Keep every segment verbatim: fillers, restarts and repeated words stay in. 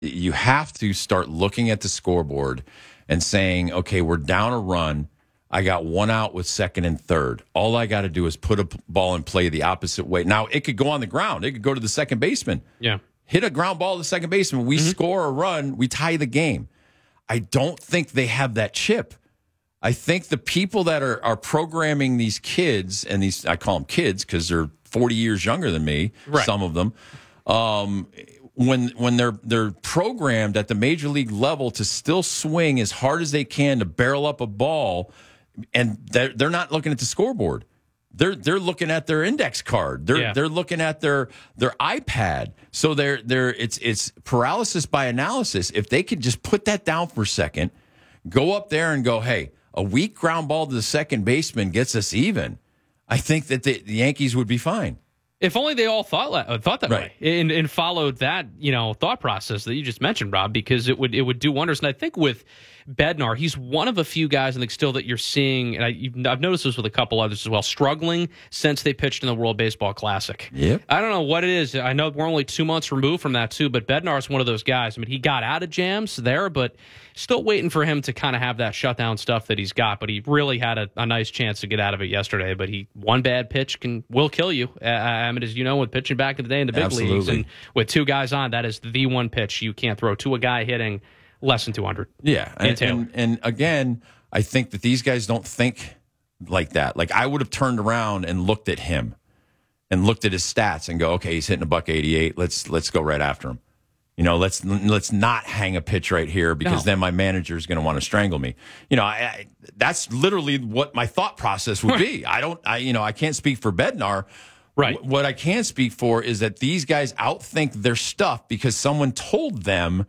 You have to start looking at the scoreboard and saying, okay, we're down a run. I got one out with second and third. All I got to do is put a ball in play the opposite way. Now, it could go on the ground. It could go to the second baseman. Yeah. Hit a ground ball to the second baseman. We mm-hmm. score a run. We tie the game. I don't think they have that chip. I think the people that are, are programming these kids, and these I call them kids because they're forty years younger than me, right. some of them, um, when when they're they're programmed at the major league level to still swing as hard as they can to barrel up a ball, and they're, they're not looking at the scoreboard. They're they're looking at their index card. They're yeah. they're looking at their their iPad. So they're they're it's it's paralysis by analysis. If they could just put that down for a second, go up there and go, hey, a weak ground ball to the second baseman gets us even. I think that the, the Yankees would be fine. If only they all thought thought that right. way and, and followed that, you know, thought process that you just mentioned, Rob, because it would it would do wonders. And I think with Bednar, he's one of a few guys, I think, still that you're seeing, and I, I've noticed this with a couple others as well, struggling since they pitched in the World Baseball Classic. Yep. I don't know what it is. I know we're only two months removed from that, too, but Bednar is one of those guys. I mean, he got out of jams there, but still waiting for him to kind of have that shutdown stuff that he's got. But he really had a, a nice chance to get out of it yesterday. But he one bad pitch can will kill you. Uh, I mean, as you know, with pitching back in the day in the big Absolutely. leagues, and with two guys on, that is the one pitch you can't throw to a guy hitting less than two hundred. Yeah, and, and, and again, I think that these guys don't think like that. Like, I would have turned around and looked at him and looked at his stats and go, okay, he's hitting a buck eighty-eight. Let's let's go right after him. You know, let's let's not hang a pitch right here because no. then my manager is going to want to strangle me. You know, I, I, that's literally what my thought process would be. I don't, I you know, I can't speak for Bednar. Right. W- what I can speak for is that these guys outthink their stuff because someone told them.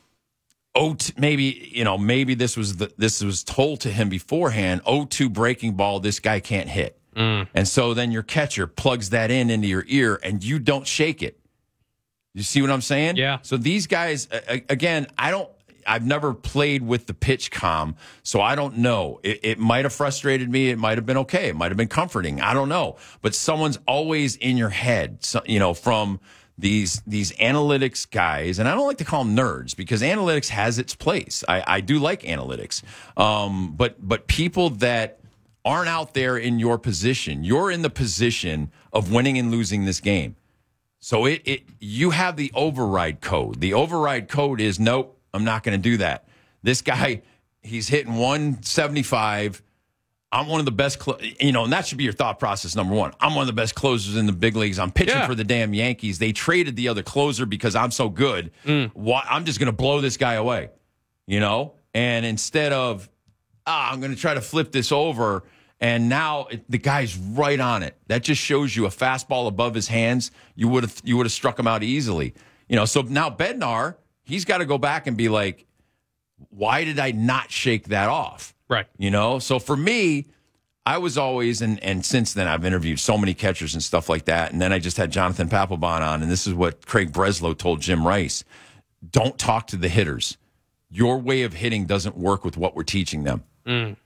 Oh, maybe you know, maybe this was the, this was told to him beforehand. oh two breaking ball, this guy can't hit, mm. and so then your catcher plugs that in into your ear, and you don't shake it. You see what I'm saying? Yeah. So these guys, again, I don't. I've never played with the pitch comm, so I don't know. It, it might have frustrated me. It might have been okay. It might have been comforting. I don't know. But someone's always in your head, so, you know, from these these analytics guys, and I don't like to call them nerds because analytics has its place. I, I do like analytics, um, but but people that aren't out there in your position, you're in the position of winning and losing this game. So it it you have the override code. The override code is nope, I'm not going to do that. This guy, he's hitting one seventy-five. I'm one of the best, cl- you know, and that should be your thought process, number one. I'm one of the best closers in the big leagues. I'm pitching yeah. for the damn Yankees. They traded the other closer because I'm so good. Mm. Why, I'm just going to blow this guy away, you know? And instead of, ah, I'm going to try to flip this over, and now it, the guy's right on it. That just shows you a fastball above his hands. You would have you would have struck him out easily. You know, so now Bednar, he's got to go back and be like, why did I not shake that off? Right. You know, so for me, I was always, and, and since then I've interviewed so many catchers and stuff like that. And then I just had Jonathan Papelbon on, and this is what Craig Breslow told Jim Rice. Don't talk to the hitters. Your way of hitting doesn't work with what we're teaching them. Mm.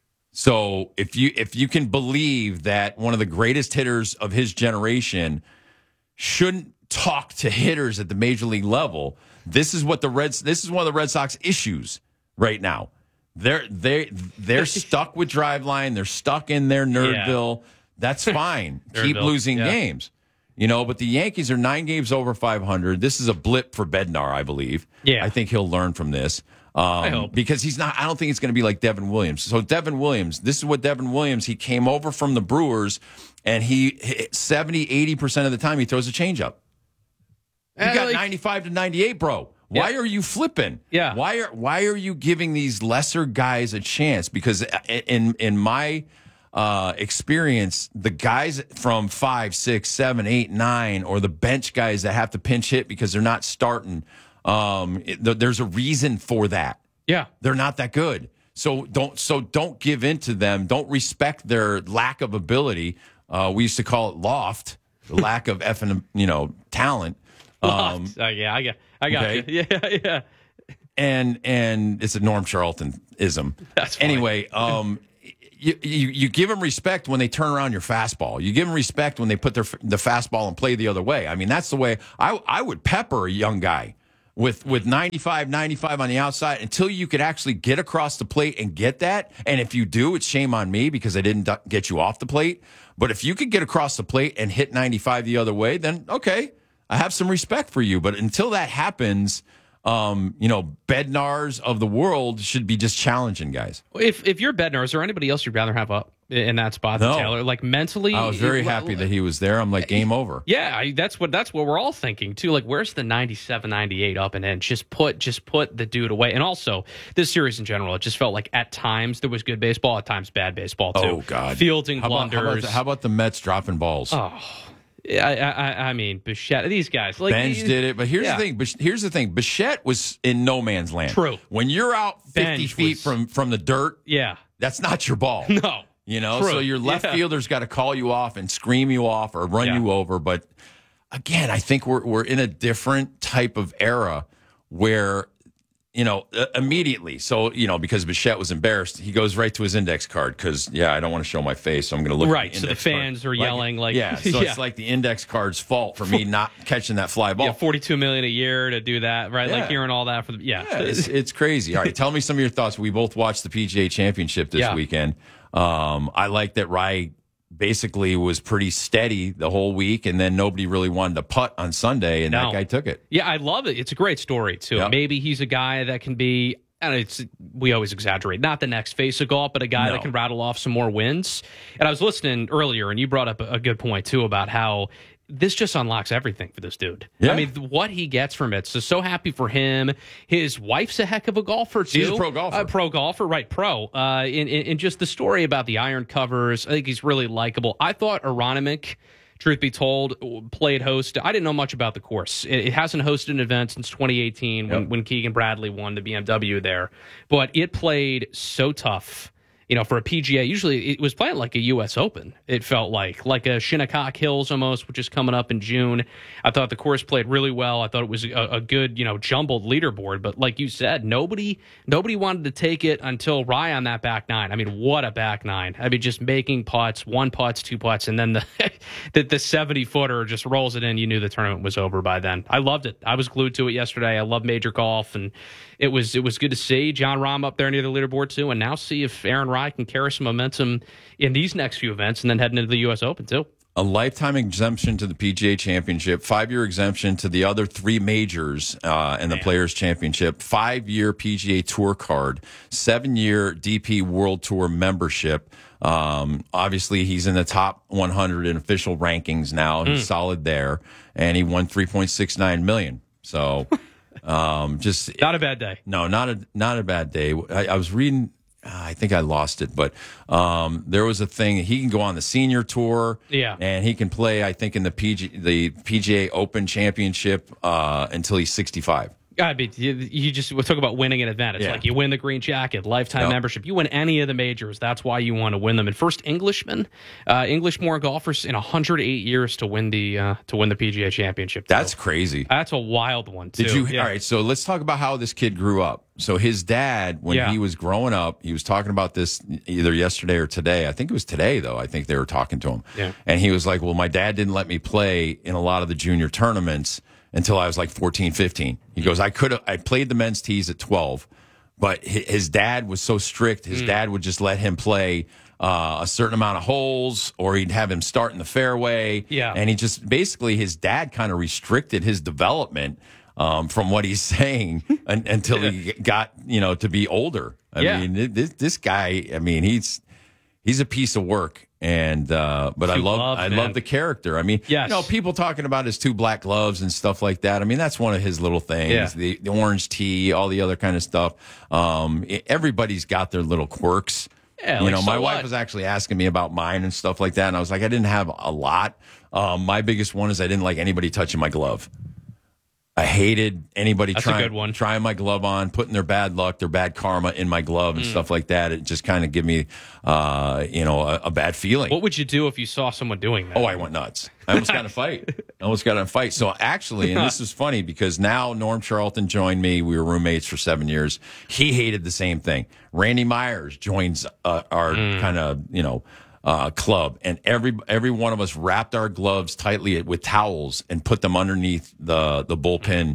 So if you if you can believe that one of the greatest hitters of his generation shouldn't talk to hitters at the major league level, this is what the Reds, this is one of the Red Sox issues right now. They're they they're stuck with Driveline. They're stuck in their Nerdville. Yeah. That's fine. Keep losing yeah. games, you know. But the Yankees are nine games over five hundred. This is a blip for Bednar, I believe. Yeah, I think he'll learn from this. Um, I hope because he's not. I don't think it's going to be like Devin Williams. So Devin Williams, this is what Devin Williams. He came over from the Brewers, and he seventy, eighty percent of the time he throws a changeup. You got like, ninety-five to ninety-eight, bro. Why yeah. are you flipping? Yeah. Why are why are you giving these lesser guys a chance? Because in in my uh, experience, the guys from five, six, seven, eight, nine, or the bench guys that have to pinch hit because they're not starting, um, it, there's a reason for that. Yeah, they're not that good. So don't so don't give in to them. Don't respect their lack of ability. Uh, we used to call it loft, the lack of effing you know talent. Um, uh, yeah, I got, I got okay. you. Yeah, yeah. And and it's a Norm Charlton-ism. That's funny. Anyway, um, you, you you give them respect when they turn around your fastball. You give them respect when they put their the fastball and play the other way. I mean, that's the way I I would pepper a young guy. with with ninety-five, ninety-five on the outside until you could actually get across the plate and get that. And if you do, it's shame on me because I didn't du- get you off the plate. But if you could get across the plate and hit ninety-five the other way, then okay, I have some respect for you. But until that happens, um, you know, Bednars of the world should be just challenging guys. If if you're Bednar, is there anybody else you'd rather have up in that spot than No. Taylor? Like mentally, I was very it- happy that he was there. I'm like, game over. Yeah, I, that's what that's what we're all thinking too. Like, where's the ninety-seven, ninety-eight up and in? Just put just put the dude away. And also, this series in general, it just felt like at times there was good baseball, at times bad baseball too. Oh God, fielding how about, blunders. how, about the, how about the Mets dropping balls? Oh, I, I, I mean, Bichette, these guys. Like, Benj did it, but here's yeah. the thing. Bish- Here's the thing. Bichette was in no man's land. True. When you're out fifty Benj feet was- from from the dirt, Yeah. that's not your ball. No. You know, True. so your left Yeah. fielder's got to call you off and scream you off or run Yeah. you over. But again, I think we're we're in a different type of era where, you know, uh, immediately. So, you know, because Bichette was embarrassed, he goes right to his index card because, yeah, I don't want to show my face, so I'm going to look Right, at the so the index fans card. are yelling like- yeah, so Yeah. it's like the index card's fault for me not catching that fly ball. Yeah, forty-two million a year to do that, right? Yeah. Like hearing all that for the yeah. Yeah, it's, it's crazy. All right, tell me some of your thoughts. We both watched the P G A Championship this Yeah. weekend. Um, I like that Rye basically was pretty steady the whole week, and then nobody really wanted to putt on Sunday, and No. that guy took it. Yeah, I love it. It's a great story too. Yep. Maybe he's a guy that can be. And it's we always exaggerate. Not the next face of golf, but a guy No. that can rattle off some more wins. And I was listening earlier, and you brought up a, a good point too about how this just unlocks everything for this dude. Yeah. I mean, what he gets from it. So so happy for him. His wife's a heck of a golfer too. She's a pro golfer. Uh, pro golfer, right? Pro. Uh, in, in in just the story about the iron covers, I think he's really likable. I thought Aronimik, truth be told, played host. I didn't know much about the course. It, it hasn't hosted an event since twenty eighteen when, Yep. when Keegan Bradley won the B M W there. But it played so tough. You know, for a P G A, usually it was playing like a U S Open. It felt like like a Shinnecock Hills almost, which is coming up in June. I thought the course played really well. I thought it was a, a good, you know, jumbled leaderboard. But like you said, nobody nobody wanted to take it until Rye on that back nine. I mean, what a back nine! I mean, just making putts, one putts, two putts, and then the the, the seventy footer just rolls it in. You knew the tournament was over by then. I loved it. I was glued to it yesterday. I love major golf, and it was it was good to see John Rahm up there near the leaderboard too, and now see if Aaron Rye can carry some momentum in these next few events, and then heading into the U S Open too. A lifetime exemption to the P G A Championship, five-year exemption to the other three majors uh, and the Players Championship, five-year P G A Tour card, seven-year D P World Tour membership. Um, obviously, he's in the top one hundred in official rankings now. He's solid there, and he won three point six nine million dollars. So, um, just Not a bad day. no, not a not a bad day. I, I was reading. I think I lost it, but um, there was a thing. He can go on the senior tour, Yeah. and he can play. I think in the P G the P G A Open Championship uh, until he's sixty-five. I mean, you, you just we talk about winning an event. It's Yeah. like you win the green jacket, lifetime Yep. membership. You win any of the majors. That's why you want to win them. And first Englishman, uh, English-born golfers in one hundred eight years to win the uh, to win the P G A Championship. That's So, crazy. that's a wild one too. Did you? Yeah. All right. So let's talk about how this kid grew up. So his dad, when Yeah. he was growing up, he was talking about this either yesterday or today. I think it was today, though. I think they were talking to him, Yeah. and he was like, "Well, my dad didn't let me play in a lot of the junior tournaments until I was like fourteen, fifteen." He goes, "I could have. I played the men's tees at twelve, but hi- his dad was so strict. His Mm. dad would just let him play." Uh, a certain amount of holes, or he'd have him start in the fairway. Yeah. And he just basically, his dad kind of restricted his development um, from what he's saying un, until he got, you know, to be older. I Yeah. mean, this, this guy, I mean, he's he's a piece of work. And uh, but I You love love, I man. love the character. I mean, Yes. you know, people talking about his two black gloves and stuff like that. I mean, that's one of his little things. Yeah. The, the orange tea, all the other kind of stuff. Um, e- everybody's got their little quirks. Yeah, you like, know, so my what? wife was actually asking me about mine and stuff like that, and I was like, I didn't have a lot. Um, my biggest one is I didn't like anybody touching my glove. I hated anybody That's a trying good one. trying my glove on, putting their bad luck, their bad karma in my glove Mm. and stuff like that. It just kind of give me, uh, you know, a, a bad feeling. What would you do if you saw someone doing that? Oh, I went nuts. I almost got in a fight. I almost got in a fight. So actually, and this is funny because now Norm Charlton joined me. We were roommates for seven years. He hated the same thing. Randy Myers joins uh, our kind of, you know, uh, club, and every every one of us wrapped our gloves tightly with towels and put them underneath the the bullpen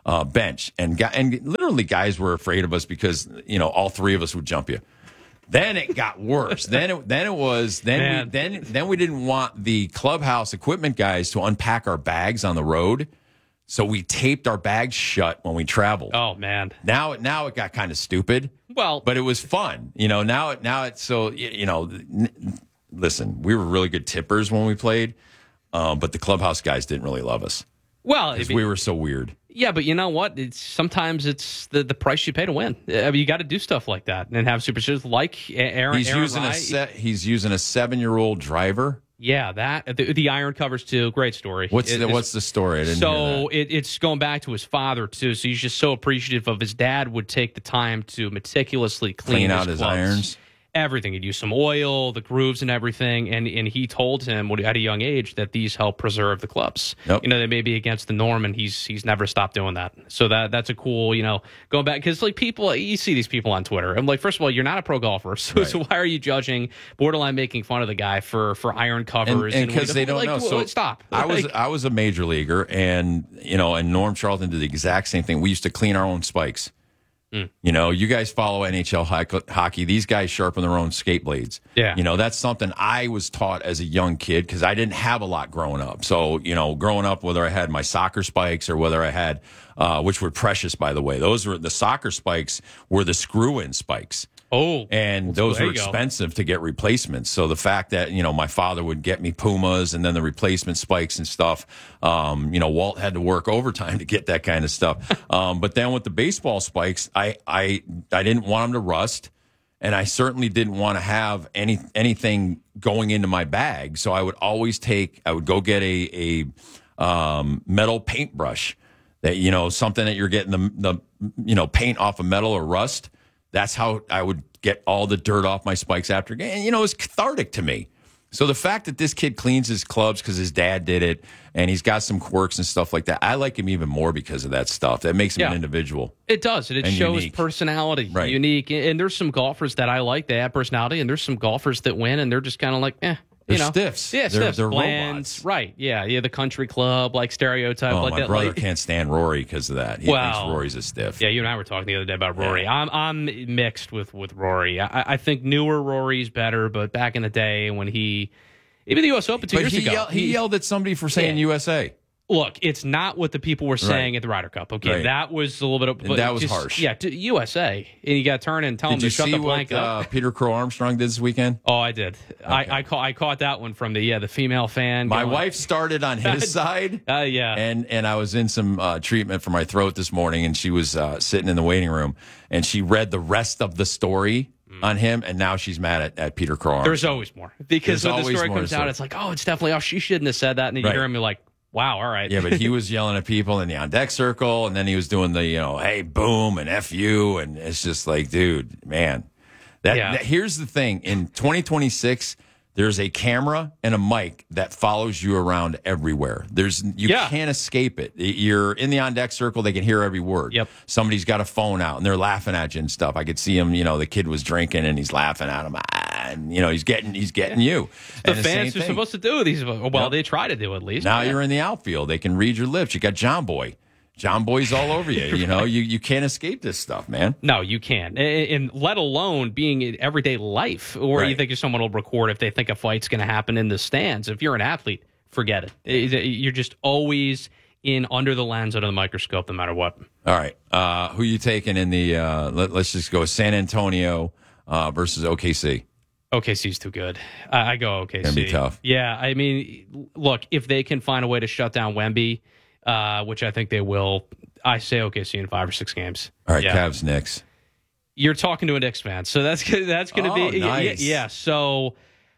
uh, bench, and gu- and literally guys were afraid of us because you know all three of us would jump you. Then it got worse. then it then it was then Man. we then then we didn't want the clubhouse equipment guys to unpack our bags on the road, so we taped our bags shut when we traveled. Oh man. Now it now it got kind of stupid. Well, But it was fun, you know. Now, it now it's so y- you know. n- Listen, we were really good tippers when we played, um, but the clubhouse guys didn't really love us well, because if- we were so weird. yeah, but you know what? It's sometimes it's the, the price you pay to win. I mean, you got to do stuff like that and have superstitions like Aaron. He's Aaron using Rye. a set. He's using a seven-year-old driver. Yeah, that the, the iron covers too. Great story. What's It- the it's- What's the story? I didn't hear So that. it, it's going back to his father too. So he's just so appreciative of his dad would take the time to meticulously clean, Clean out his clubs. irons? Everything. He'd use some oil, the grooves, and everything. And and he told him at a young age that these help preserve the clubs. Yep. You know, they may be against the norm, and he's he's never stopped doing that. So that that's a cool, you know, going back because like people, you see these people on Twitter. I'm like, first of all, you're not a pro golfer, so, Right. so why are you judging, borderline making fun of the guy for for iron covers And because they don't like, know, well, so stop. I was Like, I was a major leaguer, and you know, and Norm Charlton did the exact same thing. We used to clean our own spikes. Mm. You know, you guys follow N H L hockey. These guys sharpen their own skate blades. Yeah. You know, that's something I was taught as a young kid because I didn't have a lot growing up. So, you know, growing up, whether I had my soccer spikes or whether I had, uh, which were precious, by the way, those were the soccer spikes were the screw in spikes. oh, And those there were you go. expensive to get replacements. So the fact that, you know, my father would get me Pumas and then the replacement spikes and stuff, um, you know, Walt had to work overtime to get that kind of stuff. um, but then with the baseball spikes, I, I, I didn't want them to rust. And I certainly didn't want to have any anything going into my bag. So I would always take, I would go get a, a um, metal paintbrush that, you know, something that you're getting the, the, you know, paint off of metal or rust. That's how I would get all the dirt off my spikes after a game. And, you know, it's cathartic to me. So the fact that this kid cleans his clubs because his dad did it and he's got some quirks and stuff like that, I like him even more because of that stuff. That makes him Yeah. an individual. It does, and it And shows unique. personality, Right. unique. And there's some golfers that I like. They have personality, and there's some golfers that win, and they're just kind of like, eh. You They're know, stiffs. yeah, They're- stiffs, they're bland, robots. right? Yeah, yeah, the country club like stereotype, Oh, like my that. brother like, can't stand Rory because of that. He Well, thinks Rory's a stiff. Yeah, you and I were talking the other day about Rory. Yeah. I'm I'm mixed with with Rory. I, I think newer Rory's better, but back in the day when he, even the U S Open two But years he, ago, yell, he yelled at somebody for saying Yeah. U S A. Look, it's not what the people were saying Right. at the Ryder Cup. Okay, Right. that was a little bit of but That was just- harsh. Yeah, to U S A, and you got to turn and tell Did them you to shut see the blank what up. uh, Peter Crow Armstrong did this weekend? Oh, I did. I I, caught, I caught that one from the yeah the female fan. My going, wife started on his side. Uh, yeah. And and I was in some uh, treatment for my throat this morning, and she was uh, sitting in the waiting room, and she read the rest of the story on him, and now she's mad at, at Peter Crow. There's always more because There's when the always story more to comes out, say. it's like, oh, it's definitely oh she shouldn't have said that, and then you Right. hear him, you're like, wow, all right. Yeah, but he was yelling at people in the on deck circle, and then he was doing the, you know, hey, boom, and F you. And it's just like, dude, man. That, Yeah. that here's the thing. In twenty twenty-six, there's a camera and a mic that follows you around everywhere. There's you Yeah. can't escape it. You're in the on deck circle, they can hear every word. Yep. Somebody's got a phone out and they're laughing at you and stuff. I could see him, you know, the kid was drinking and he's laughing at him. Ah, and you know, he's getting he's getting you. The And fans same are thing. supposed to do these. Well, Yep. they try to do at least. Now Yeah. you're in the outfield. They can read your lips. You got John Boy. John Boy's all over you. You know, you, you can't escape this stuff, man. No, you can't. And, and let alone being in everyday life, or you Right. think someone will record if they think a fight's going to happen in the stands. If you're an athlete, forget it. It- You're just always in under the lens, under the microscope, no matter what. All right. Uh, who you taking in the, uh, let, let's just go San Antonio uh, versus O K C. O K C's too good. I, I go O K C. Gonna be tough. Yeah, I mean, look, if they can find a way to shut down Wemby, uh, which I think they will, I say O K C in five or six games. All right, Yeah. Cavs, Knicks. You're talking to a Knicks fan, so that's gonna, that's going to Oh, be nice. yeah, yeah. So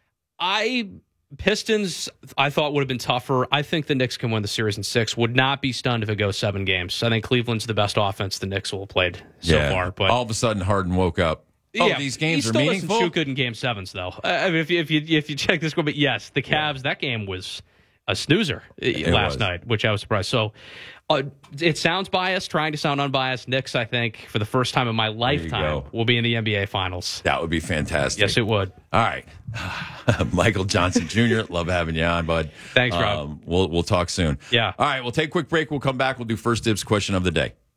I Pistons I thought would have been tougher. I think the Knicks can win the series in six. Would not be stunned if it goes seven games. I think Cleveland's the best offense the Knicks will have played so yeah. far. But all of a sudden, Harden woke up. Oh, yeah, these games he are still meaningful. doesn't shoot good in game sevens, though. Uh, I mean, if you if you if you check this score, but yes, the Cavs that game was a snoozer uh, last was. night, which I was surprised. So uh, it sounds biased, trying to sound unbiased. Knicks, I think, for the first time in my lifetime, go. will be in the N B A Finals. That would be fantastic. Yes, it would. All right. Michael Johnson Junior, love having you on, bud. Thanks, Rob. Um, we'll, we'll talk soon. Yeah. All right, we'll take a quick break. We'll come back. We'll do first dibs question of the day.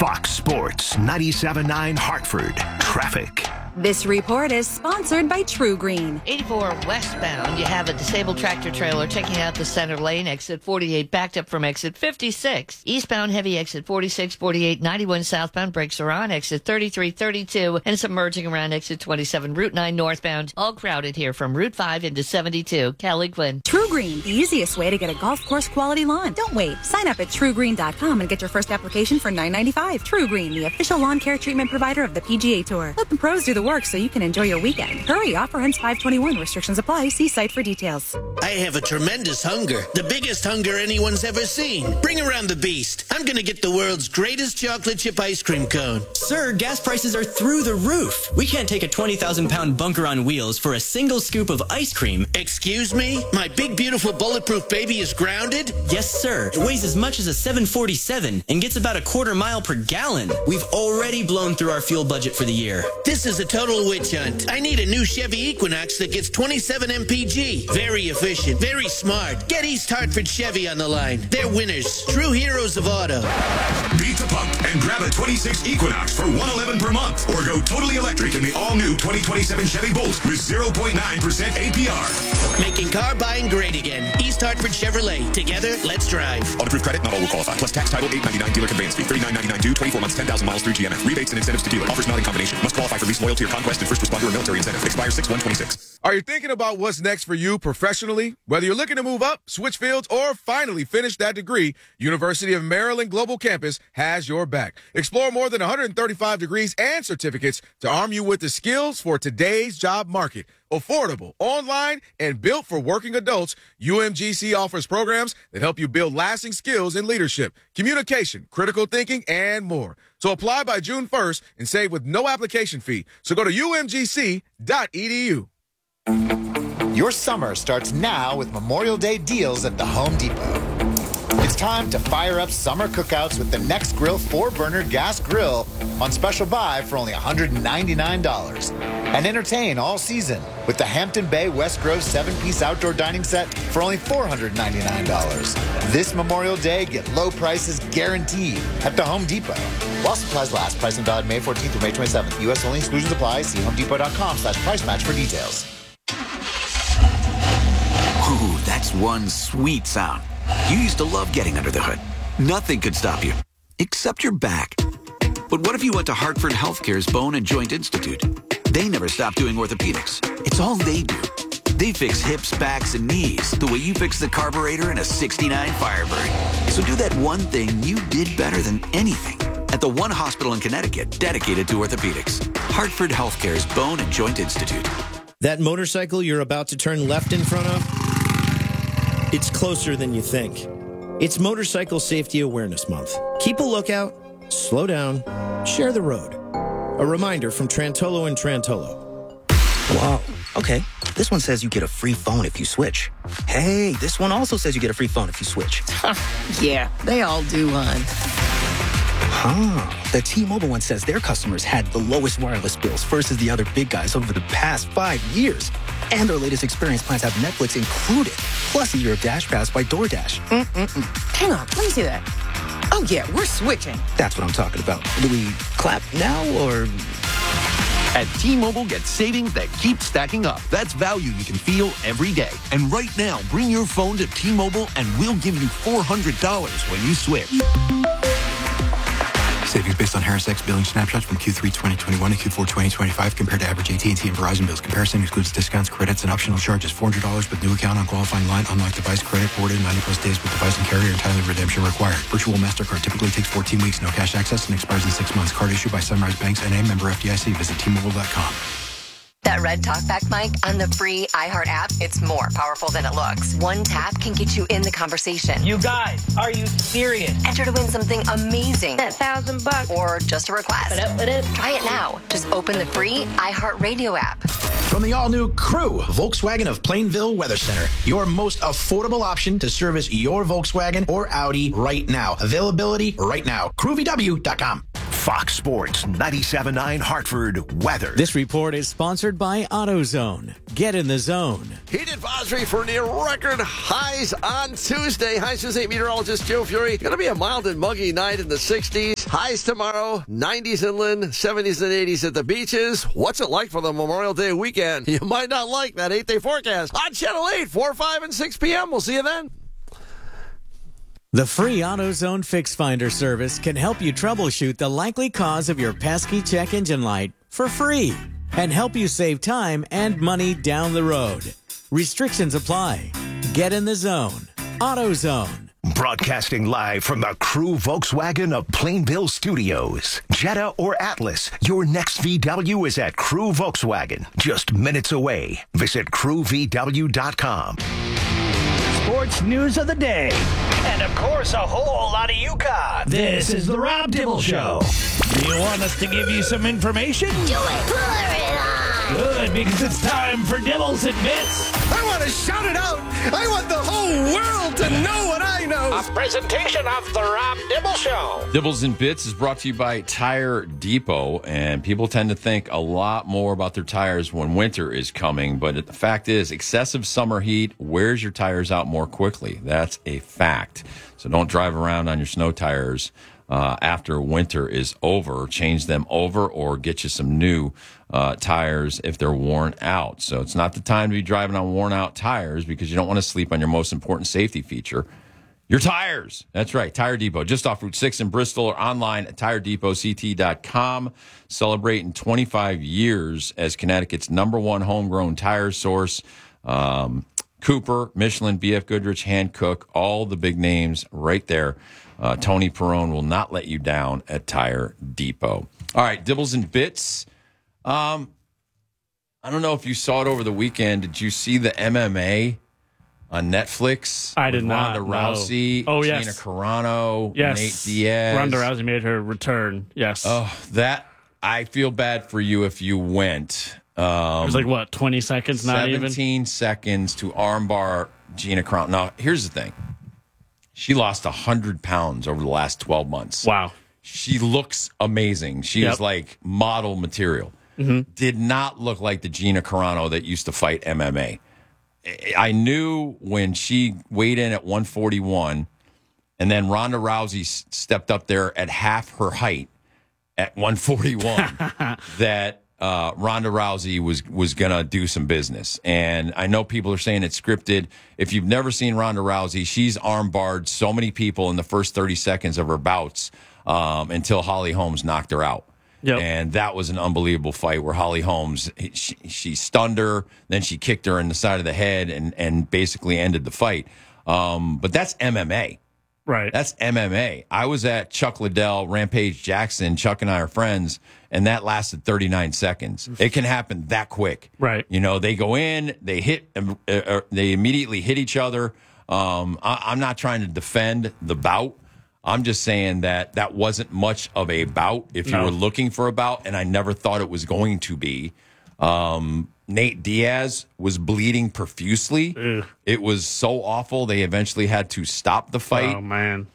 Fox Sports ninety-seven point nine Hartford. Traffic. This report is sponsored by True Green. eighty-four westbound, you have a disabled tractor trailer taking out the center lane, exit forty-eight, backed up from exit fifty-six. Eastbound heavy exit forty-six, forty-eight, ninety-one southbound, brakes are on, exit thirty-three, thirty-two, and it's emerging around exit twenty-seven, Route nine northbound. All crowded here from Route five into seventy-two. Kelly Quinn. True Green, the easiest way to get a golf course quality lawn. Don't wait. Sign up at true green dot com and get your first application for nine ninety-five. True Green, the official lawn care treatment provider of the P G A Tour. Let the pros do the work so you can enjoy your weekend. Hurry, offer ends five twenty-one. Restrictions apply. See site for details. I have a tremendous hunger. The biggest hunger anyone's ever seen. Bring around the beast. I'm going to get the world's greatest chocolate chip ice cream cone. Sir, gas prices are through the roof. We can't take a twenty thousand pound bunker on wheels for a single scoop of ice cream. Excuse me? My big, beautiful, bulletproof baby is grounded? Yes, sir. It weighs as much as a seven forty-seven and gets about a quarter mile per gallon. We've already blown through our fuel budget for the year. This is a total witch hunt. I need a new Chevy Equinox that gets twenty-seven M P G. Very efficient, very smart. Get East Hartford Chevy on the line. They're winners. True heroes of auto. Beat the pump and grab a twenty-six Equinox for one hundred eleven dollars per month. Or go totally electric in the all-new twenty twenty-seven Chevy Bolt with zero point nine percent A P R. Making car buying great again. East Hartford Chevrolet. Together, let's drive. On approved credit, not all will qualify. Plus tax, title, eight ninety-nine dealer conveyance fee, thirty-nine ninety-nine due, twenty-four months, ten thousand miles through G M F. Rebates and incentives to dealer. Offers not in combination. Must qualify for lease, loyalty, or conquest and first responder or military incentive. Expires six one twenty-six. Are you thinking about what's next for you professionally? Whether you're looking to move up, switch fields, or finally finish that degree, University of Maryland Global Campus has your back. Explore more than one hundred thirty-five degrees and certificates to arm you with the skills for today's job market. Affordable, online, and built for working adults, U M G C offers programs that help you build lasting skills in leadership, communication, critical thinking, and more. So apply by June first and save with no application fee. So go to U M G C dot E D U. Your summer starts now with Memorial Day deals at the Home Depot. It's time to fire up summer cookouts with the Next Grill four burner gas grill on special buy for only one hundred ninety-nine dollars. And entertain all season with the Hampton Bay West Grove seven piece outdoor dining set for only four hundred ninety-nine dollars. This Memorial Day, get low prices guaranteed at the Home Depot. While supplies last, pricing valid May fourteenth through May twenty-seventh. U S only, exclusions apply. See homedepot.com slash price match for details. Ooh, that's one sweet sound. You used to love getting under the hood. Nothing could stop you, except your back. But what if you went to Hartford Healthcare's Bone and Joint Institute? They never stop doing orthopedics. It's all they do. They fix hips, backs, and knees the way you fix the carburetor in a sixty-nine Firebird. So do that one thing you did better than anything at the one hospital in Connecticut dedicated to orthopedics. Hartford Healthcare's Bone and Joint Institute. That motorcycle you're about to turn left in front of? It's closer than you think. It's Motorcycle Safety Awareness Month. Keep a lookout, slow down, share the road. A reminder from Trantolo and Trantolo. Wow. Okay. This one says you get a free phone if you switch. Hey, this one also says you get a free phone if you switch. Yeah, they all do, hon. Huh. The T-Mobile one says their customers had the lowest wireless bills versus the other big guys over the past five years. And their latest experience plans have Netflix included, plus a year of Dash Pass by DoorDash. Mm-mm-mm. Hang on, let me see that. Oh, yeah, we're switching. That's what I'm talking about. Do we clap now, or... At T-Mobile, get savings that keep stacking up. That's value you can feel every day. And right now, bring your phone to T-Mobile and we'll give you four hundred dollars when you switch. Savings based on Harris X billing snapshots from Q three twenty twenty-one to Q four twenty twenty-five compared to average A T and T and Verizon bills. Comparison excludes discounts, credits, and optional charges. four hundred dollars with new account on qualifying line. Unlock device credit forwarded ninety plus days with device and carrier. Entirely redemption required. Virtual MasterCard typically takes fourteen weeks. No cash access and expires in six months. Card issued by Sunrise Banks N A, member F D I C. Visit T Mobile dot com. That red talkback mic on the free iHeart app, it's more powerful than it looks. One tap can get you in the conversation. You guys, are you serious? Enter to win something amazing. That thousand bucks. Or just a request. Try it now. Just open the free iHeart Radio app. From the all-new Crew, Volkswagen of Plainville Weather Center, your most affordable option to service your Volkswagen or Audi right now. Availability right now. crew v w dot com. Fox Sports ninety-seven point nine Hartford weather. This report is sponsored by AutoZone. Get in the zone. Heat advisory for near record highs on Tuesday. High News eight meteorologist Joe Fury. Going to be a mild and muggy night in the sixties. Highs tomorrow, nineties inland, seventies and eighties at the beaches. What's it like for the Memorial Day weekend? You might not like that eight-day forecast. On Channel eight, four, five, and six p.m. We'll see you then. The free AutoZone Fix Finder service can help you troubleshoot the likely cause of your pesky check engine light for free and help you save time and money down the road. Restrictions apply. Get in the zone. AutoZone. Broadcasting live from the Crew Volkswagen of Plainville Studios. Jetta or Atlas, your next V W is at Crew Volkswagen, just minutes away. Visit crew v w dot com. Sports news of the day. And of course, a whole lot of UConn. This is the Rob Dibble Show. Do you want us to give you some information? Do it, pull it on. Good, because it's time for Dibbles and Bits. I want to shout it out. I want the whole world to know what I know. A presentation of the Rob Dibble Show. Dibbles and Bits is brought to you by Tire Depot, and people tend to think a lot more about their tires when winter is coming, but the fact is, excessive summer heat wears your tires out more quickly. That's a fact. So don't drive around on your snow tires uh, after winter is over. Change them over or get you some new uh, tires if they're worn out. So it's not the time to be driving on worn out tires because you don't want to sleep on your most important safety feature, your tires. That's right, Tire Depot, just off Route six in Bristol, or online at tire depot c t dot com. Celebrating twenty-five years as Connecticut's number one homegrown tire source. Um, Cooper, Michelin, B F Goodrich, Hankook, all the big names right there. Uh, Tony Perrone will not let you down at Tire Depot. All right, Dibbles and Bits. Um, I don't know if you saw it over the weekend. Did you see the M M A on Netflix? I did not. Ronda Rousey, no. Oh, Gina yes. Carano, yes. Nate Diaz. Ronda Rousey made her return. Yes. Oh, that I feel bad for you if you went. Um, it was like, what, twenty seconds, not even? seventeen seconds to armbar Gina Carano. Now, here's the thing. She lost one hundred pounds over the last twelve months. Wow. She looks amazing. She Yep. is like model material. Mm-hmm. Did not look like the Gina Carano that used to fight M M A. I knew when she weighed in at one forty-one, and then Ronda Rousey s- stepped up there at half her height at one forty-one, that uh, Ronda Rousey was was gonna do some business. And I know people are saying it's scripted. If you've never seen Ronda Rousey, she's armbarred so many people in the first thirty seconds of her bouts um, until Holly Holmes knocked her out. Yep. And that was an unbelievable fight where Holly Holmes, she, she stunned her, then she kicked her in the side of the head and, and basically ended the fight. Um, but that's M M A. Right. That's M M A. I was at Chuck Liddell, Rampage Jackson. Chuck and I are friends, and that lasted thirty-nine seconds. It can happen that quick. Right. You know, they go in, they hit, uh, uh, they immediately hit each other. Um, I, I'm not trying to defend the bout. I'm just saying that that wasn't much of a bout if you No. were looking for a bout, and I never thought it was going to be. Um, Nate Diaz was bleeding profusely. Ugh. It was so awful. They eventually had to stop the fight. Oh, man.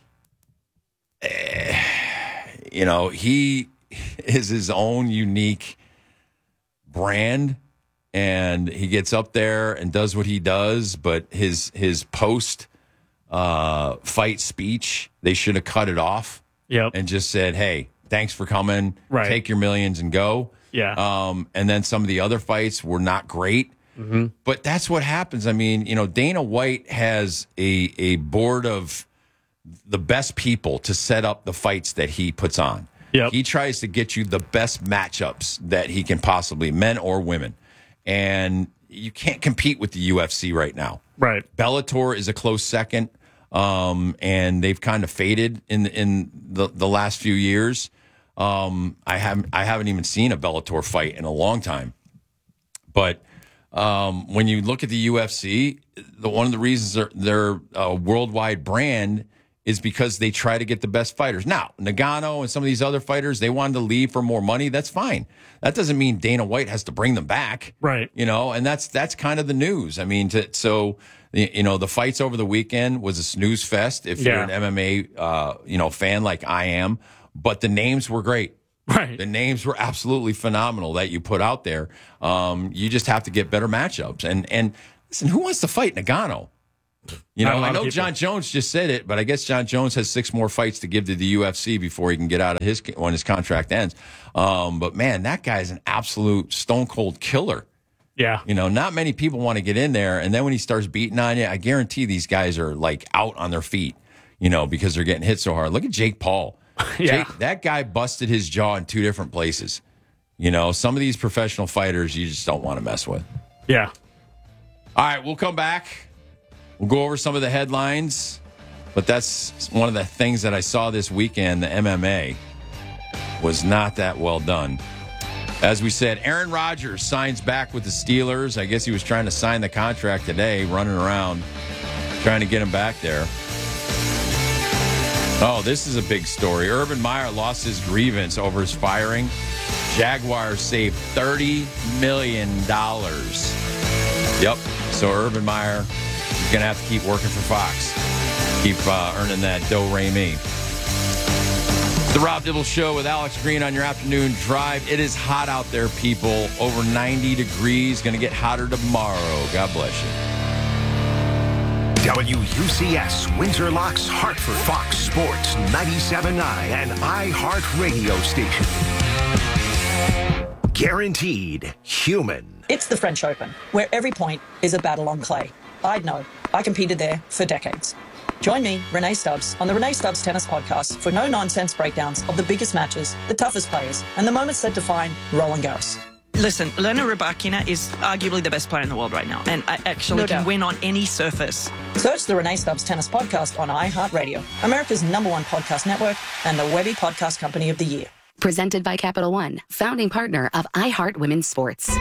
You know, he is his own unique brand, and he gets up there and does what he does, but his his post uh, fight speech, they should have cut it off Yep. and just said, hey, thanks for coming. Right. Take your millions and go. Yeah. Um, and then some of the other fights were not great. Mm-hmm. But that's what happens. I mean, you know, Dana White has a a board of the best people to set up the fights that he puts on. Yep. He tries to get you the best matchups that he can possibly, men or women. And you can't compete with the U F C right now. Right. Bellator is a close second, um, and they've kind of faded in in the, the last few years. Um, I haven't I haven't even seen a Bellator fight in a long time. But um, when you look at the U F C, the one of the reasons they're, they're a worldwide brand is because they try to get the best fighters. Now, Nagano and some of these other fighters, they wanted to leave for more money. That's fine. That doesn't mean Dana White has to bring them back. Right. You know, and that's that's kind of the news. I mean, to, so, you know, the fights over the weekend was a snooze fest if you're Yeah. an M M A, uh, you know, fan like I am. But the names were great. Right. The names were absolutely phenomenal that you put out there. Um, you just have to get better matchups. And and listen, who wants to fight Nagano? You know, I know John Jones just said it, but I guess John Jones has six more fights to give to the U F C before he can get out of his when his contract ends. Um, but man, that guy's an absolute stone cold killer. Yeah. You know, not many people want to get in there, and then when he starts beating on you, I guarantee these guys are like out on their feet. You know, because they're getting hit so hard. Look at Jake Paul. Yeah. Jake, that guy busted his jaw in two different places. You know, some of these professional fighters you just don't want to mess with. Yeah. All right, we'll come back. We'll go over some of the headlines, but that's one of the things that I saw this weekend. The M M A was not that well done. As we said, Aaron Rodgers signs back with the Steelers. I guess he was trying to sign the contract today, running around, trying to get him back there. Oh, this is a big story. Urban Meyer lost his grievance over his firing. Jaguars saved thirty million dollars. Yep. So Urban Meyer is going to have to keep working for Fox. Keep uh, earning that do-re-mi. The Rob Dibble Show with Alex Green on your afternoon drive. It is hot out there, people. Over ninety degrees. Going to get hotter tomorrow. God bless you. W U C S, Windsor Locks, Hartford, Fox Sports, ninety-seven point nine, and iHeart Radio Station. Guaranteed human. It's the French Open, where every point is a battle on clay. I'd know. I competed there for decades. Join me, Renee Stubbs, on the Renee Stubbs Tennis Podcast for no-nonsense breakdowns of the biggest matches, the toughest players, and the moments that define Roland Garros. Listen, Elena Rybakina is arguably the best player in the world right now, and I actually No can doubt. win on any surface. Search the Renee Stubbs Tennis Podcast on iHeartRadio, America's number one podcast network, and the Webby Podcast Company of the Year. Presented by Capital One, founding partner of iHeart Women's Sports.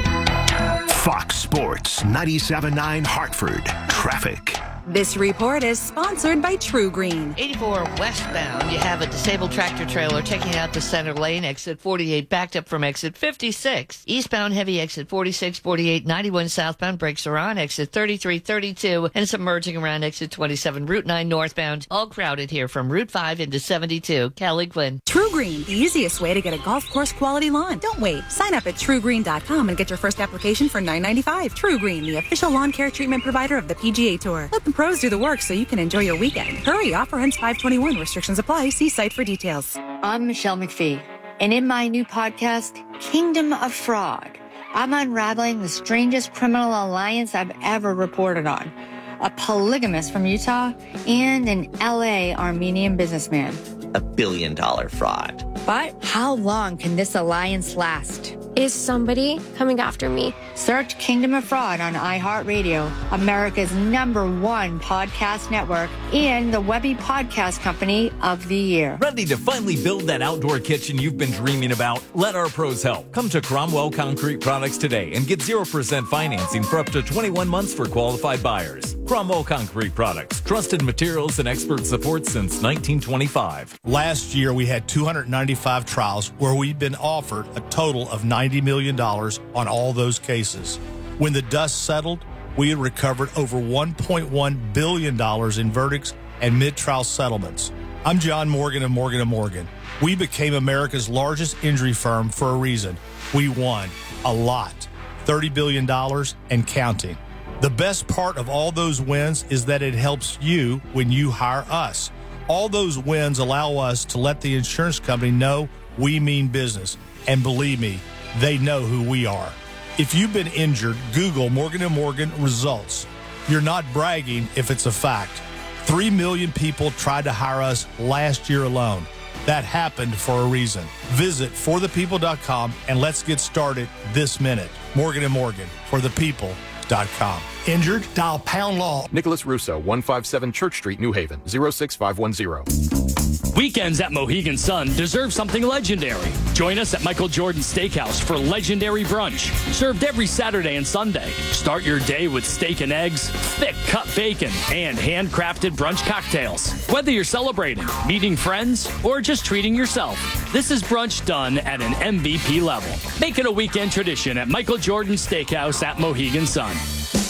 Fox Sports, ninety-seven point nine, Hartford. Traffic. This report is sponsored by True Green. eighty-four westbound, you have a disabled tractor trailer taking out the center lane, exit forty-eight backed up from exit fifty-six. Eastbound heavy exit forty-six, forty-eight, ninety-one southbound brakes are on, exit thirty-three, thirty-two, and some merging around exit twenty-seven, Route nine northbound. All crowded here from Route five into seventy-two. Kelly Quinn. True Green, the easiest way to get a golf course quality lawn. Don't wait. Sign up at true green dot com and get your first application for nine ninety-five. True Green, the official lawn care treatment provider of the P G A Tour. Let the pros do the work so you can enjoy your weekend. Hurry, offer ends five twenty-one. Restrictions apply. See site for details. I'm Michelle McPhee, and in my new podcast, Kingdom of Fraud, I'm unraveling the strangest criminal alliance I've ever reported on. A polygamist from Utah and an L A Armenian businessman. A billion dollar fraud. But how long can this alliance last? Is somebody coming after me? Search Kingdom of Fraud on iHeartRadio, America's number one podcast network, and the Webby Podcast Company of the Year. Ready to finally build that outdoor kitchen you've been dreaming about? Let our pros help. Come to Cromwell Concrete Products today and get zero percent financing for up to twenty-one months for qualified buyers. Cromwell Concrete Products, trusted materials and expert support since nineteen twenty-five. Last year, we had two hundred ninety-five trials where we've been offered a total of ninety million dollars on all those cases. When the dust settled, we had recovered over one point one billion dollars in verdicts and mid-trial settlements. I'm John Morgan of Morgan and Morgan. We became America's largest injury firm for a reason. We won a lot, thirty billion dollars and counting. The best part of all those wins is that it helps you when you hire us. All those wins allow us to let the insurance company know we mean business. And believe me, they know who we are. If you've been injured, Google Morgan and Morgan results. You're not bragging if it's a fact. Three million people tried to hire us last year alone. That happened for a reason. Visit for the people dot com and let's get started this minute. Morgan and Morgan, for the people dot com. Injured? Dial pound law. Nicholas Russo, one fifty-seven Church Street, New Haven, zero six five one zero. Weekends at Mohegan Sun deserve something legendary. Join us at Michael Jordan Steakhouse for legendary brunch, served every Saturday and Sunday. Start your day with steak and eggs, thick cut bacon, and handcrafted brunch cocktails. Whether you're celebrating, meeting friends, or just treating yourself, this is brunch done at an M V P level. Make it a weekend tradition at Michael Jordan Steakhouse at Mohegan Sun.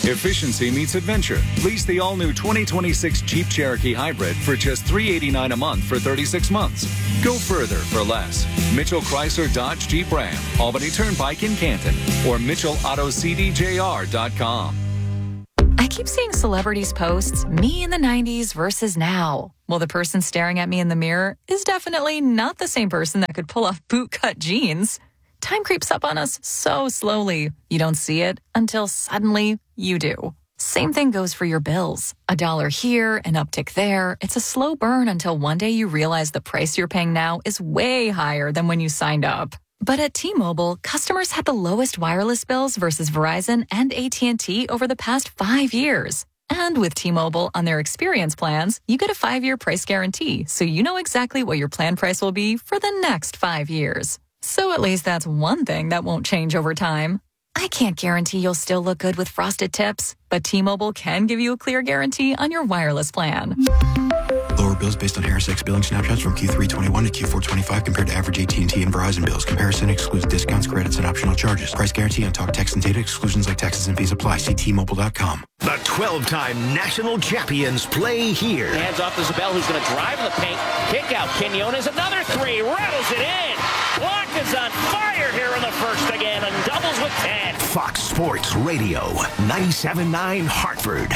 Efficiency meets adventure. Lease the all-new twenty twenty-six Jeep Cherokee Hybrid for just three hundred eighty-nine dollars a month for thirty-six months. Go further for less. Mitchell Chrysler Dodge Jeep Ram, Albany Turnpike in Canton, or Mitchell Auto C D J R dot com. I keep seeing celebrities posts, me in the nineties versus now. Well, the person staring at me in the mirror is definitely not the same person that could pull off bootcut jeans. Time creeps up on us so slowly. You don't see it until suddenly you do. Same thing goes for your bills. A dollar here, an uptick there. It's a slow burn until one day you realize the price you're paying now is way higher than when you signed up. But at T-Mobile, customers had the lowest wireless bills versus Verizon and A T and T over the past five years. And with T-Mobile on their experience plans, you get a five-year price guarantee, so you know exactly what your plan price will be for the next five years. So at least that's one thing that won't change over time. I can't guarantee you'll still look good with frosted tips, but T-Mobile can give you a clear guarantee on your wireless plan. Lower bills based on Harris X billing snapshots from Q three twenty-one to Q four twenty-five compared to average A T and T and Verizon bills. Comparison excludes discounts, credits, and optional charges. Price guarantee on talk, text, and data. Exclusions like taxes and fees apply. See T Mobile dot com. The twelve-time national champions play here. Hands off to Zabel, who's going to drive in the paint. Kick out. Quinones, another three. Rattles it in. Clock is on fire here in the first again and doubles with ten. Fox Sports Radio, ninety-seven point nine Hartford.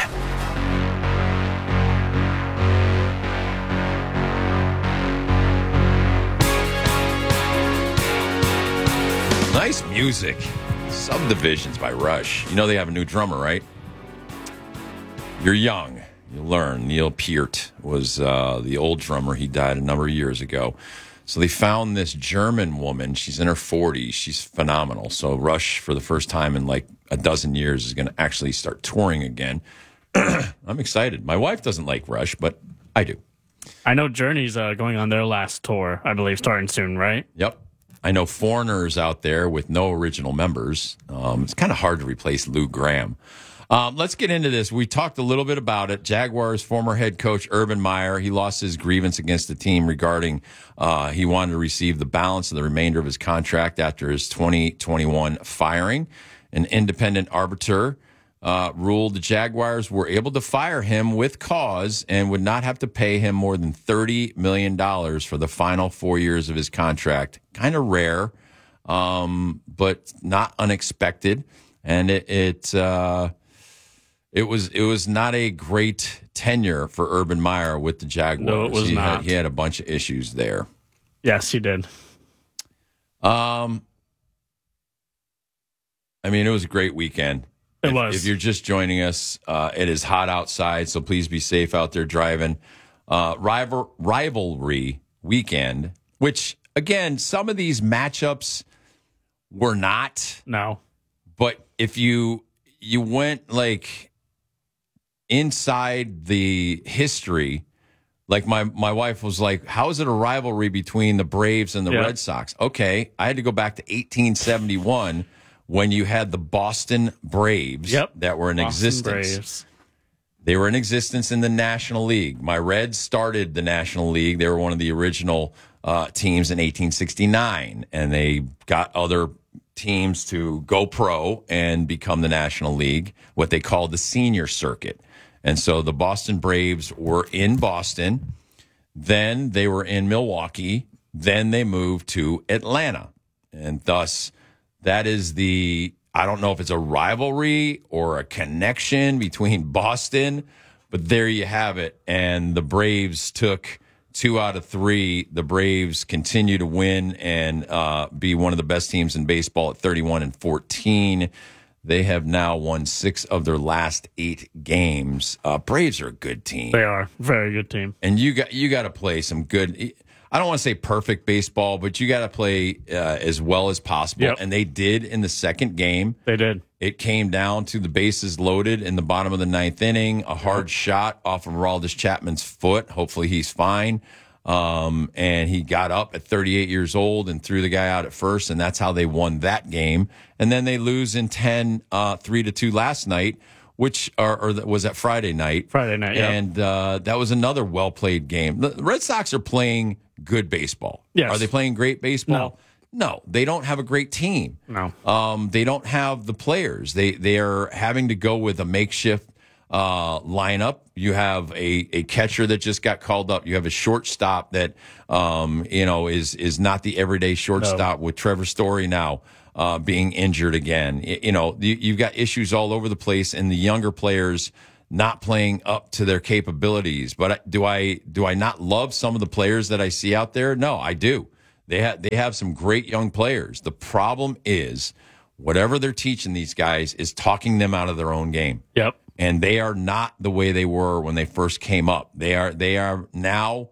Nice music. Subdivisions by Rush. You know they have a new drummer, right? You're young. You learn. Neil Peart was uh, the old drummer. He died a number of years ago. So they found this German woman. She's in her forties. She's phenomenal. So Rush, for the first time in like a dozen years, is going to actually start touring again. I'm excited. My wife doesn't like Rush, but I do. I know Journey's uh, going on their last tour, I believe, starting soon, right? Yep. I know Foreigners out there with no original members. Um, it's kind of hard to replace Lou Gramm. Um, let's get into this. We talked a little bit about it. Jaguars former head coach Urban Meyer, he lost his grievance against the team regarding uh, he wanted to receive the balance of the remainder of his contract after his twenty twenty-one firing. An independent arbiter uh, ruled the Jaguars were able to fire him with cause and would not have to pay him more than thirty million dollars for the final four years of his contract. Kind of rare, um, but not unexpected. And it it, uh, it was it was not a great tenure for Urban Meyer with the Jaguars. No, it was he not. Had, he had a bunch of issues there. Yes, he did. Um, I mean, it was a great weekend. It if, was. If you're just joining us, uh, it is hot outside, so please be safe out there driving. Uh, rival, rivalry weekend, which, again, some of these matchups were not. No. But if you you went, like, inside the history, like my, my wife was like, how is it a rivalry between the Braves and the Yeah. Red Sox? Okay, I had to go back to eighteen seventy-one when you had the Boston Braves Yep. that were in Boston existence. Braves. They were in existence in the National League. My Reds started the National League. They were one of the original uh, teams in eighteen sixty-nine, and they got other teams to go pro and become the National League, what they called the senior circuit. And so the Boston Braves were in Boston. Then they were in Milwaukee. Then they moved to Atlanta. And thus, that is the, I don't know if it's a rivalry or a connection between Boston, but there you have it. And the Braves took two out of three. The Braves continue to win and uh, be one of the best teams in baseball at thirty-one and fourteen. They have now won six of their last eight games. Uh, Braves are a good team. They are. Very good team. And you got you got to play some good. I don't want to say perfect baseball, but you got to play uh, as well as possible. Yep. And they did in the second game. They did. It came down to the bases loaded in the bottom of the ninth inning, a hard shot off of Aroldis Chapman's foot. Hopefully he's fine. Um, and he got up at thirty-eight years old and threw the guy out at first, and that's how they won that game. And then they lose in ten, uh, three to two last night, which or, or was that Friday night? Friday night, yeah. And uh, that was another well played game. The Red Sox are playing good baseball. Yes. Are they playing great baseball? No. No, they don't have a great team. No. Um, they don't have the players. They they are having to go with a makeshift uh, lineup. You have a, a catcher that just got called up. You have a shortstop that um, you know is is not the everyday shortstop no. with Trevor Story now uh, being injured again. You know, you, you've got issues all over the place, and the younger players not playing up to their capabilities. But do I do I not love some of the players that I see out there? No, I do. They have they have some great young players. The problem is whatever they're teaching these guys is talking them out of their own game. Yep. And they are not the way they were when they first came up. They are they are now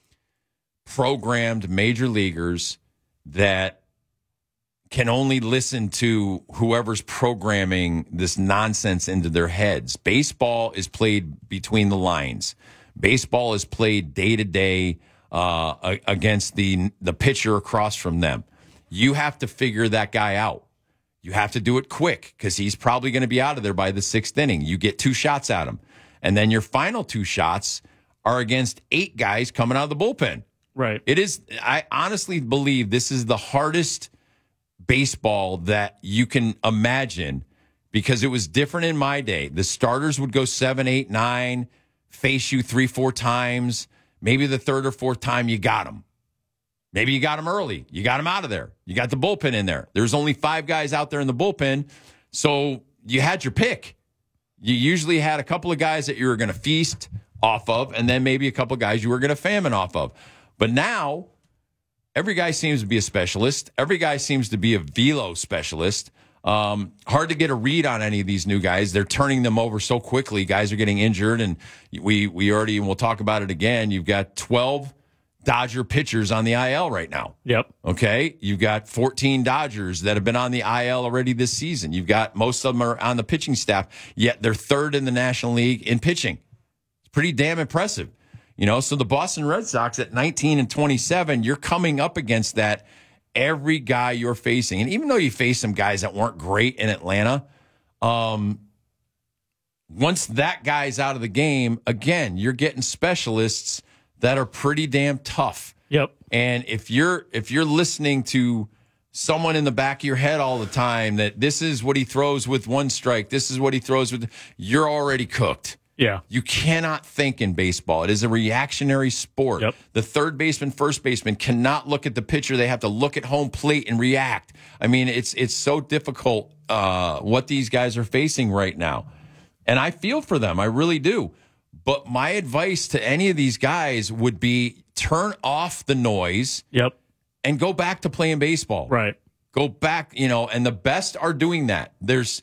programmed major leaguers that can only listen to whoever's programming this nonsense into their heads. Baseball is played between the lines. Baseball is played day to day uh, against the the pitcher across from them. You have to figure that guy out. You have to do it quick because he's probably going to be out of there by the sixth inning. You get two shots at him. And then your final two shots are against eight guys coming out of the bullpen. Right. It is. I honestly believe this is the hardest baseball that you can imagine because it was different in my day. The starters would go seven, eight, nine, face you three, four times. Maybe the third or fourth time you got them. Maybe you got them early. You got them out of there. You got the bullpen in there. There's only five guys out there in the bullpen, so you had your pick. You usually had a couple of guys that you were going to feast off of, and then maybe a couple of guys you were going to famine off of. But now, every guy seems to be a specialist. Every guy seems to be a velo specialist. Um, hard to get a read on any of these new guys. They're turning them over so quickly. Guys are getting injured, and we we already, and we'll talk about it again, you've got twelve Dodger pitchers on the I L right now. Yep. Okay. You've got fourteen Dodgers that have been on the I L already this season. You've got most of them are on the pitching staff, yet they're third in the National League in pitching. It's pretty damn impressive. You know, so the Boston Red Sox at nineteen and twenty-seven, you're coming up against that every guy you're facing. And even though you face some guys that weren't great in Atlanta, um, once that guy's out of the game, again, you're getting specialists that are pretty damn tough. Yep. And if you're if you're listening to someone in the back of your head all the time that this is what he throws with one strike, this is what he throws with, you're already cooked. Yeah. You cannot think in baseball. It is a reactionary sport. Yep. The third baseman, first baseman cannot look at the pitcher. They have to look at home plate and react. I mean, it's it's so difficult uh, what these guys are facing right now. And I feel for them. I really do. But my advice to any of these guys would be turn off the noise. Yep. And go back to playing baseball. Right. Go back, you know, and the best are doing that. There's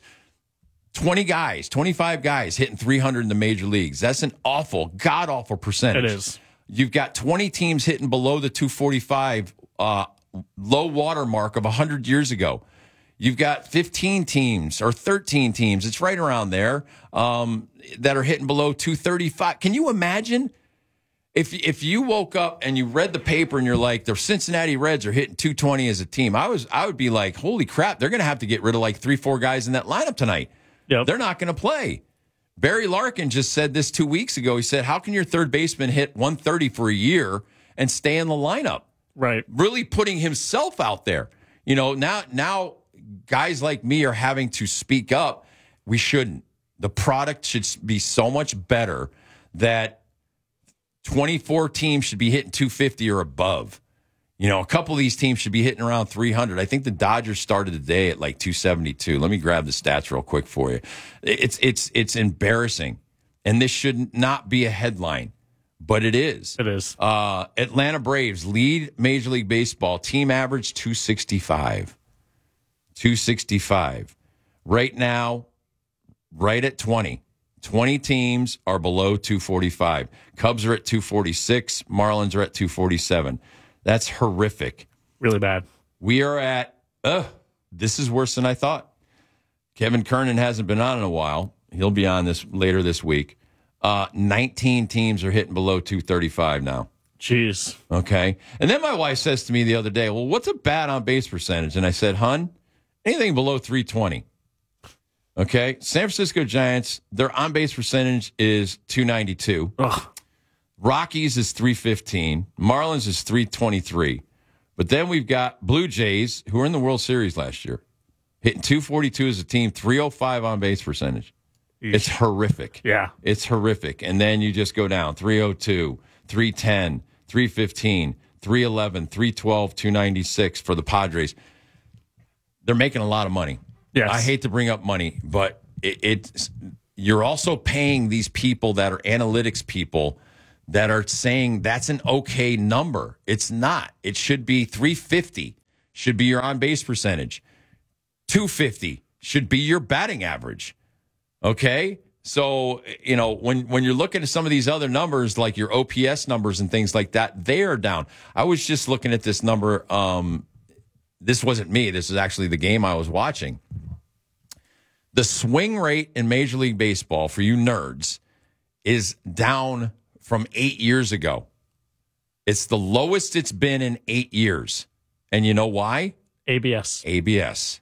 twenty guys, twenty-five guys hitting three hundred in the major leagues. That's an awful, god-awful percentage. It is. You've got twenty teams hitting below the two forty-five uh, low water mark of one hundred years ago. You've got fifteen teams or thirteen teams, it's right around there, um, that are hitting below two thirty-five. Can you imagine if if you woke up and you read the paper and you're like, the Cincinnati Reds are hitting two twenty as a team? I was I would be like, holy crap, they're going to have to get rid of like three, four guys in that lineup tonight. Yep. They're not going to play. Barry Larkin just said this two weeks ago. He said, how can your third baseman hit one thirty for a year and stay in the lineup? Right. Really putting himself out there. You know, now now guys like me are having to speak up. We shouldn't. The product should be so much better that twenty-four teams should be hitting two fifty or above. You know, a couple of these teams should be hitting around three hundred. I think the Dodgers started today at like two seventy-two. Let me grab the stats real quick for you. It's it's it's embarrassing, and this should not be a headline, but it is. It is. Uh, Atlanta Braves lead Major League Baseball. Team average two sixty-five. two sixty-five. Right now, right at twenty. twenty teams are below two forty-five. Cubs are at two forty-six. Marlins are at two forty-seven. That's horrific. Really bad. We are at, uh, this is worse than I thought. Kevin Kernan hasn't been on in a while. He'll be on this later this week. Uh, nineteen teams are hitting below two thirty-five now. Jeez. Okay. And then my wife says to me the other day, well, what's a bad on base percentage? And I said, hun, anything below three twenty. Okay. San Francisco Giants, their on base percentage is two ninety-two. Ugh. Rockies is three fifteen. Marlins is three twenty-three. But then we've got Blue Jays, who were in the World Series last year, hitting two forty-two as a team, three oh five on base percentage. Eesh. It's horrific. Yeah. It's horrific. And then you just go down three oh two, three ten, three fifteen, three eleven, three twelve, two ninety-six for the Padres. They're making a lot of money. Yes. I hate to bring up money, but it, it's you're also paying these people that are analytics people that are saying that's an okay number. It's not. It should be three fifty, should be your on-base percentage. two fifty should be your batting average. Okay? So, you know, when, when you're looking at some of these other numbers, like your O P S numbers and things like that, they are down. I was just looking at this number. Um, this wasn't me. This is actually the game I was watching. The swing rate in Major League Baseball, for you nerds, is down from eight years ago. It's the lowest it's been in eight years. And you know why? A B S. A B S.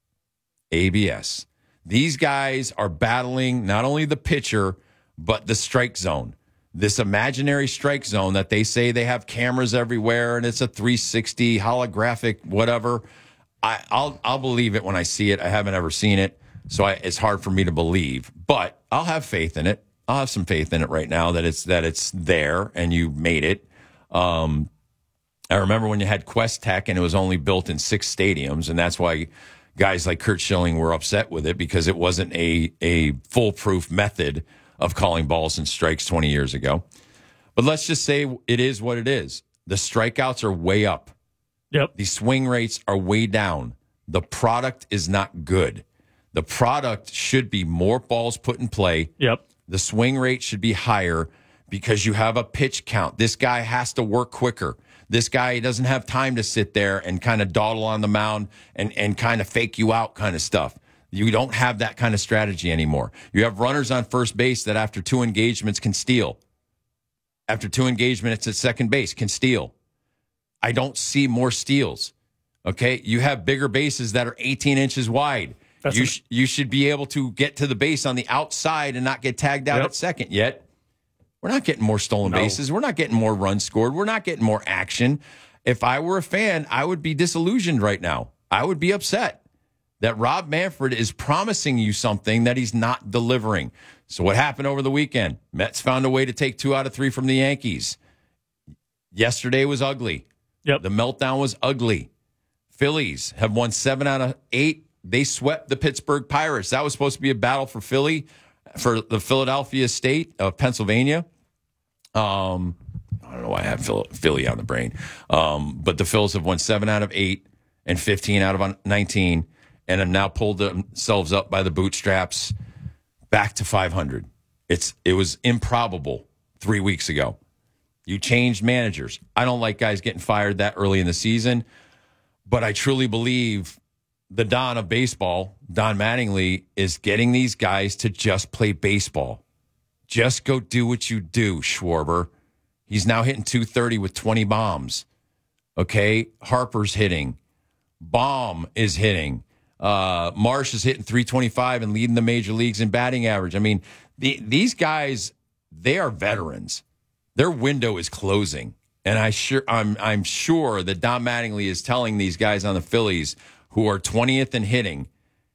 A B S. These guys are battling not only the pitcher, but the strike zone. This imaginary strike zone that they say they have cameras everywhere and it's a three sixty holographic whatever. I, I'll I'll believe it when I see it. I haven't ever seen it, so I, it's hard for me to believe. But I'll have faith in it. I'll have some faith in it right now that it's that it's there and you made it. Um, I remember when you had Quest Tech and it was only built in six stadiums, and that's why guys like Curt Schilling were upset with it because it wasn't a a foolproof method of calling balls and strikes twenty years ago. But let's just say it is what it is. The strikeouts are way up. Yep. The swing rates are way down. The product is not good. The product should be more balls put in play. Yep. The swing rate should be higher because you have a pitch count. This guy has to work quicker. This guy doesn't have time to sit there and kind of dawdle on the mound and, and kind of fake you out kind of stuff. You don't have that kind of strategy anymore. You have runners on first base that after two engagements can steal. After two engagements at second base can steal. I don't see more steals. Okay? You have bigger bases that are eighteen inches wide. That's you, a- sh- you should be able to get to the base on the outside and not get tagged out Yep. at second yet. We're not getting more stolen No. bases. We're not getting more runs scored. We're not getting more action. If I were a fan, I would be disillusioned right now. I would be upset that Rob Manfred is promising you something that he's not delivering. So what happened over the weekend? Mets found a way to take two out of three from the Yankees. Yesterday was ugly. Yep. The meltdown was ugly. Phillies have won seven out of eight. They swept the Pittsburgh Pirates. That was supposed to be a battle for Philly, for the Philadelphia state of Pennsylvania. Um, I don't know why I have Philly on the brain. Um, but the Phils have won seven out of eight and fifteen out of nineteen and have now pulled themselves up by the bootstraps back to five hundred. It's It was improbable three weeks ago. You changed managers. I don't like guys getting fired that early in the season, but I truly believe the Don of baseball, Don Mattingly, is getting these guys to just play baseball. Just go do what you do, Schwarber. He's now hitting two thirty with twenty bombs. Okay? Harper's hitting. Baum is hitting. Uh, Marsh is hitting three twenty-five and leading the major leagues in batting average. I mean, the, these guys, they are veterans. Their window is closing. And I sure, I'm, I'm sure that Don Mattingly is telling these guys on the Phillies who are twentieth in hitting,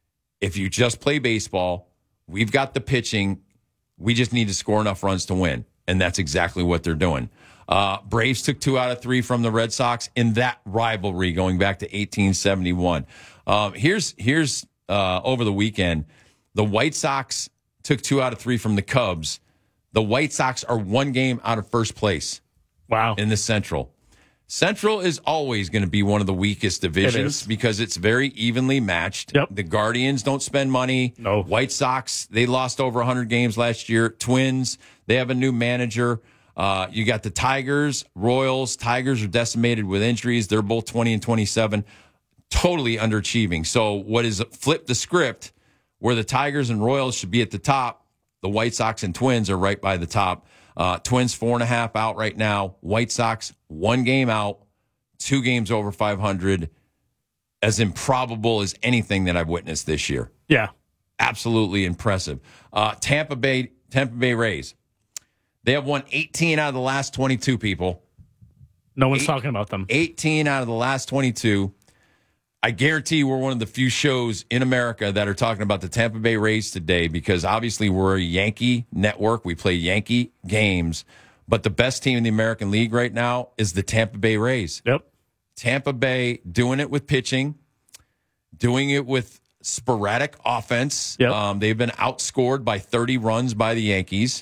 if you just play baseball, we've got the pitching. We just need to score enough runs to win. And that's exactly what they're doing. Uh, Braves took two out of three from the Red Sox in that rivalry going back to eighteen seventy-one. Um, here's here's uh, over the weekend, the White Sox took two out of three from the Cubs. The White Sox are one game out of first place. Wow. In the Central. Central is always going to be one of the weakest divisions It because it's very evenly matched. Yep. The Guardians don't spend money. No. White Sox, they lost over one hundred games last year. Twins, they have a new manager. Uh, you got the Tigers, Royals. Tigers are decimated with injuries. They're both twenty and twenty-seven. Totally underachieving. So what is flip the script where the Tigers and Royals should be at the top, the White Sox and Twins are right by the top. Uh, Twins four and a half out right now. White Sox one game out, two games over five hundred. As improbable as anything that I've witnessed this year. Yeah. Absolutely impressive. Uh, Tampa Bay, Tampa Bay Rays. They have won eighteen out of the last twenty-two, people. No one's Eight, talking about them. eighteen out of the last twenty-two. I guarantee we're one of the few shows in America that are talking about the Tampa Bay Rays today because obviously we're a Yankee network. We play Yankee games, but the best team in the American League right now is the Tampa Bay Rays. Yep. Tampa Bay doing it with pitching, doing it with sporadic offense. Yep. Um, they've been outscored by thirty runs by the Yankees.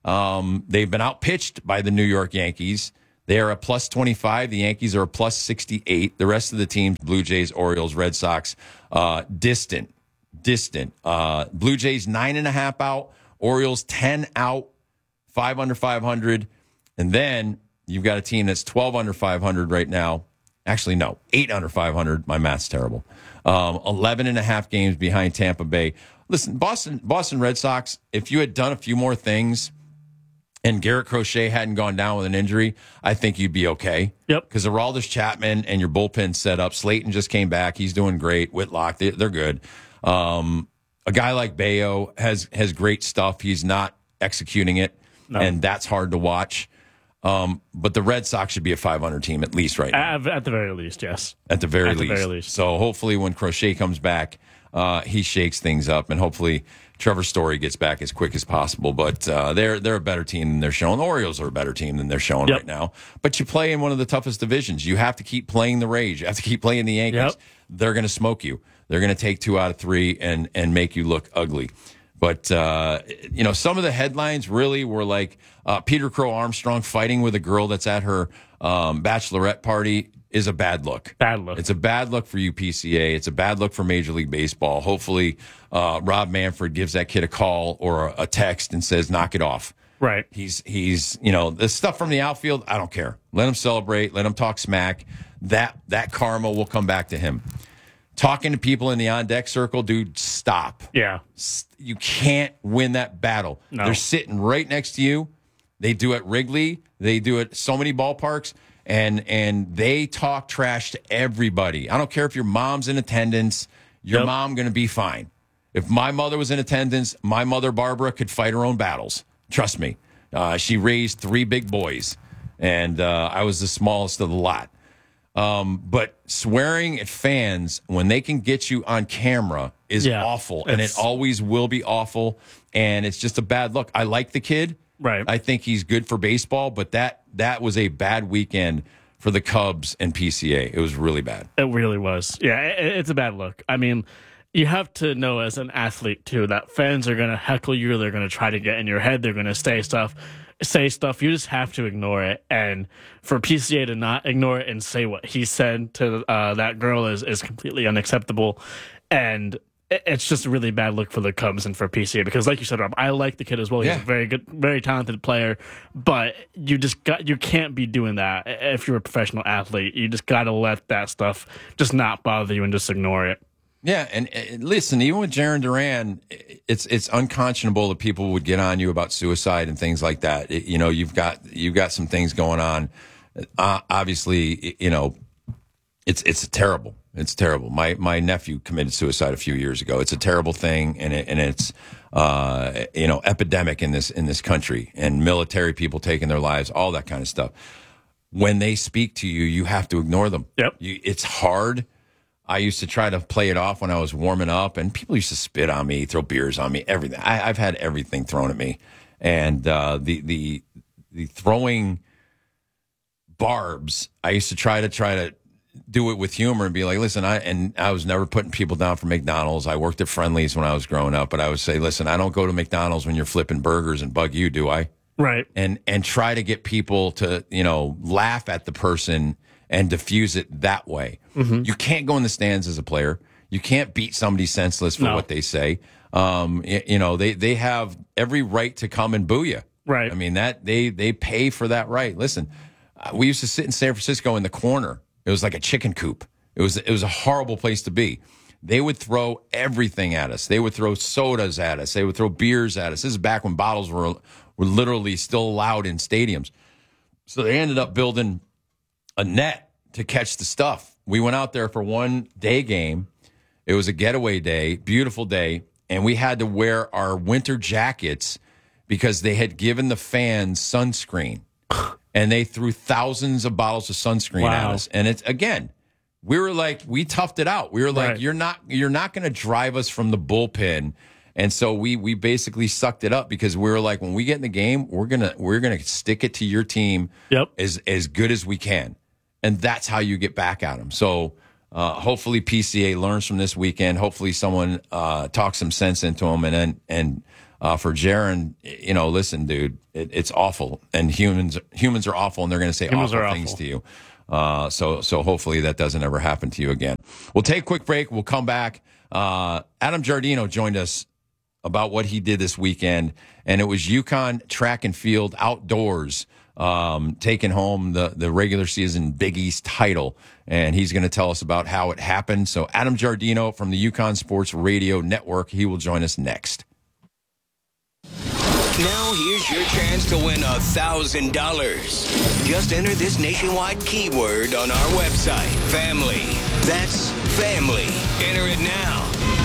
Um, they've been outpitched by the New York Yankees. They are a plus twenty-five. The Yankees are a plus sixty-eight. The rest of the teams, Blue Jays, Orioles, Red Sox, uh, distant, distant. Uh, Blue Jays, nine and a half out. Orioles, ten out, five under five hundred. And then you've got a team that's twelve under five hundred right now. Actually, no, eight under five hundred. My math's terrible. Um, eleven and a half games behind Tampa Bay. Listen, Boston, Boston Red Sox, if you had done a few more things and Garrett Crochet hadn't gone down with an injury, I think you'd be okay. Yep. Because Aroldis Chapman and your bullpen set up. Slayton just came back. He's doing great. Whitlock, they, they're good. Um, a guy like Bayo has has great stuff. He's not executing it, No. and that's hard to watch. Um, but the Red Sox should be a five hundred team at least right now. At, at the very least, yes. At the very At the least. very least. So hopefully when Crochet comes back, uh, he shakes things up, and hopefully Trevor Story gets back as quick as possible. But uh, they're they're a better team than they're showing. The Orioles are a better team than they're showing Yep. right now. But you play in one of the toughest divisions. You have to keep playing the Rays. You have to keep playing the Yankees. Yep. They're going to smoke you. They're going to take two out of three and and make you look ugly. But, uh, you know, some of the headlines really were like uh, Peter Crow Armstrong fighting with a girl that's at her um, bachelorette party is a bad look. Bad look. It's a bad look for U P C A. It's a bad look for Major League Baseball. Hopefully, uh, Rob Manfred gives that kid a call or a, a text and says, knock it off. Right. He's, he's, you know, the stuff from the outfield, I don't care. Let him celebrate. Let him talk smack. That, that karma will come back to him. Talking to people in the on-deck circle, dude, stop. Yeah. You can't win that battle. No. They're sitting right next to you. They do it Wrigley. They do it so many ballparks, and and they talk trash to everybody. I don't care if your mom's in attendance. Your Yep. mom going to be fine. If my mother was in attendance, my mother, Barbara, could fight her own battles. Trust me. Uh, she raised three big boys, and uh, I was the smallest of the lot. Um, but swearing at fans when they can get you on camera is Yeah, awful, and it it's- always will be awful, and it's just a bad look. I like the kid. Right. I think he's good for baseball, but that that was a bad weekend for the Cubs and P C A. It was really bad. It really was. Yeah, it, it's a bad look. I mean, you have to know as an athlete, too, that fans are going to heckle you. They're going to try to get in your head. They're going to say stuff. Say stuff. You just have to ignore it. And for P C A to not ignore it and say what he said to uh, that girl is, is completely unacceptable. And it, it's just a really bad look for the Cubs and for P C A because, like you said, Rob, I like the kid as well. He's Yeah. a very good, very talented player. But you just got you can't be doing that if you're a professional athlete. You just got to let that stuff just not bother you and just ignore it. Yeah, and, and listen, even with Jaron Duran, it's it's unconscionable that people would get on you about suicide and things like that. It, you know, you've got you've got some things going on. Uh, obviously, you know, it's it's terrible. It's terrible. My my nephew committed suicide a few years ago. It's a terrible thing, and it, and it's uh, you know epidemic in this in this country, and military people taking their lives, all that kind of stuff. When they speak to you, you have to ignore them. Yep, you, it's hard. I used to try to play it off when I was warming up, and people used to spit on me, throw beers on me, everything. I, I've had everything thrown at me, and uh, the the the throwing barbs. I used to try to try to do it with humor and be like, listen, I and I was never putting people down for McDonald's. I worked at Friendly's when I was growing up, but I would say, listen, I don't go to McDonald's when you're flipping burgers and bug you, do I? Right. And and try to get people to you know laugh at the person and diffuse it that way. Mm-hmm. You can't go in the stands as a player. You can't beat somebody senseless for No. what they say. Um, you, you know, they, they have every right to come and boo you. Right. I mean, that they, they pay for that right. Listen, uh, we used to sit in San Francisco in the corner. It was like a chicken coop. It was, it was a horrible place to be. They would throw everything at us. They would throw sodas at us. They would throw beers at us. This is back when bottles were, were literally still allowed in stadiums. So they ended up building a net to catch the stuff. We went out there for one day game. It was a getaway day, beautiful day, and we had to wear our winter jackets because they had given the fans sunscreen. And and they threw thousands of bottles of sunscreen Wow. at us. And it's again, we were like, we toughed it out. We were like, Right. you're not, you're not going to drive us from the bullpen. And so we we basically sucked it up because we were like, when we get in the game, we're gonna we're gonna stick it to your team yep. as as good as we can, and that's how you get back at them. So uh, hopefully P C A learns from this weekend. Hopefully someone uh, talks some sense into them, and then and uh, for Jaron, you know, listen, dude, it, it's awful, and humans humans are awful, and they're gonna say Humans awful are things awful. to you. Uh, so so hopefully that doesn't ever happen to you again. We'll take a quick break. We'll come back. Uh, Adam Giardino joined us about what he did this weekend, and it was UConn track and field outdoors um, taking home the, the regular season Big East title, and he's going to tell us about how it happened. So Adam Giardino from the UConn Sports Radio Network, he will join us next. Now here's your chance to win a thousand dollars. Just enter this nationwide keyword on our website, family. That's family. Enter it now.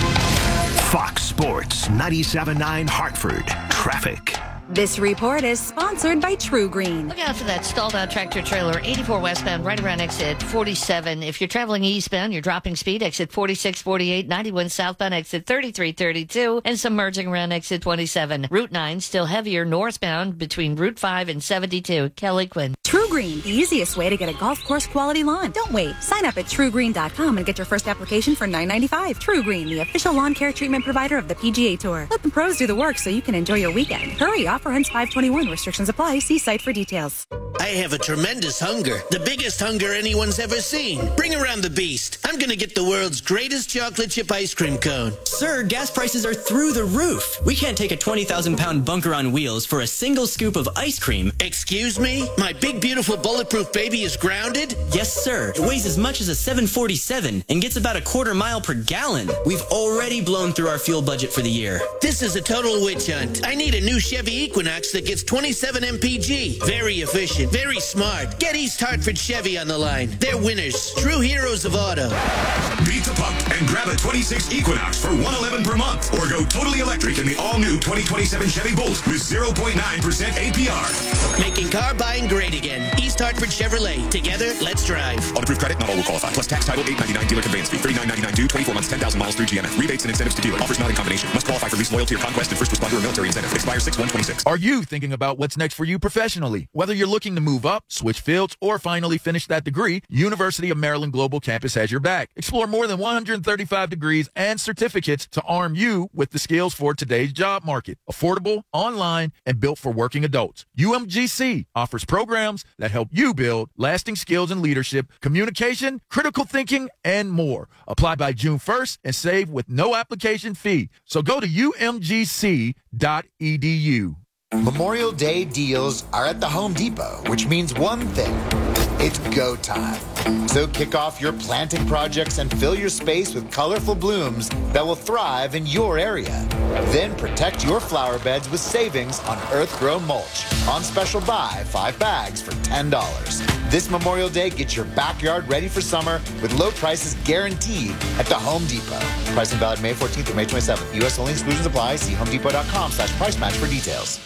Fox Sports ninety-seven point nine Hartford Traffic. This report is sponsored by True Green. Look out for that stalled out tractor trailer, eighty-four westbound, right around exit forty-seven. If you're traveling eastbound, you're dropping speed, exit forty-six forty-eight, ninety-one southbound, exit thirty-three thirty-two, and some merging around exit twenty-seven. Route nine, still heavier northbound between Route five and seventy-two. Kelly Quinn. True Green, the easiest way to get a golf course quality lawn. Don't wait. Sign up at true green dot com and get your first application for nine ninety-five. True Green, the official lawn care treatment provider of the P G A Tour. Let the pros do the work so you can enjoy your weekend. Hurry, offer ends five twenty-one. Restrictions apply. See site for details. I have a tremendous hunger. The biggest hunger anyone's ever seen. Bring around the beast. I'm going to get the world's greatest chocolate chip ice cream cone. Sir, gas prices are through the roof. We can't take a twenty thousand pound bunker on wheels for a single scoop of ice cream. Excuse me? My big, beautiful, bulletproof baby is grounded? Yes, sir. It weighs as much as a seven forty-seven and gets about a quarter mile per gallon. We've already blown through our fuel budget for the year. This is a total witch hunt. I need a new Chevy Equinox that gets twenty-seven M P G. Very efficient, very smart. Get East Hartford Chevy on the line. They're winners. True heroes of auto. Beat the pump and grab a twenty-six Equinox for one eleven per month, or go totally electric in the all-new twenty twenty-seven Chevy Bolt with zero point nine percent A P R. Making car buying great again. East Hartford Chevrolet. Together, let's drive. Auto-approved credit, not all will qualify. Plus tax, title, eight ninety-nine dealer conveyance fee, thirty-nine ninety-nine due, twenty-four months, ten thousand miles through G M F. Rebates and incentives to dealer. Offers not in combination. Must qualify for lease, loyalty, or conquest and first responder or military incentive. Expires six one twenty-six. Are you thinking about what's next for you professionally? Whether you're looking to move up, switch fields, or finally finish that degree, University of Maryland Global Campus has your back. Explore more than one hundred thirty-five degrees and certificates to arm you with the skills for today's job market. Affordable, online, and built for working adults. U M G C offers programs that help you build lasting skills in leadership, communication, critical thinking, and more. Apply by June first and save with no application fee. So go to U M G C dot E D U. Memorial Day deals are at the Home Depot, which means one thing. It's go time. So kick off your planting projects and fill your space with colorful blooms that will thrive in your area. Then protect your flower beds with savings on earth-grown mulch. On special buy, five bags for ten dollars. This Memorial Day, get your backyard ready for summer with low prices guaranteed at the Home Depot. Pricing valid May fourteenth through May twenty-seventh. U S only, exclusions apply. See homedepot.com slash price match for details.